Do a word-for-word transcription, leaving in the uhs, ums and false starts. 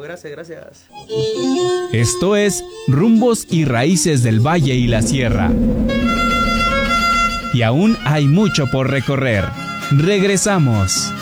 gracias, gracias. Esto es Rumbos y Raíces del Valle y la Sierra. Y aún hay mucho por recorrer. Regresamos.